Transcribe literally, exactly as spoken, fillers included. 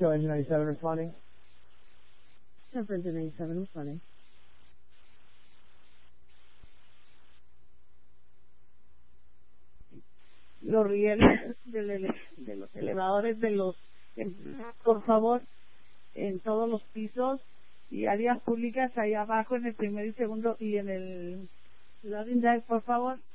Show Engine ninety-seven responding. Show Engine ninety-seven responding. Los rieles de, ele de los elevadores de los, por favor, en todos los pisos y áreas públicas ahí abajo en el primer y segundo y en el loading deck, por favor.